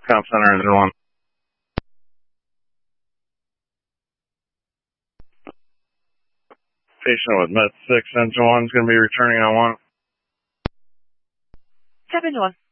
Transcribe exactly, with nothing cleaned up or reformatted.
Comp Center, engine one. Patient with Med six, engine one is going to be returning on one. Seven one.